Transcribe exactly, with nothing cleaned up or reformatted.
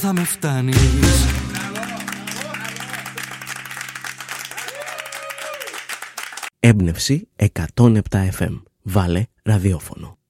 Θα με φτάνεις. Έμπνευση εκατόν επτά εφ εμ. Βάλε ραδιόφωνο.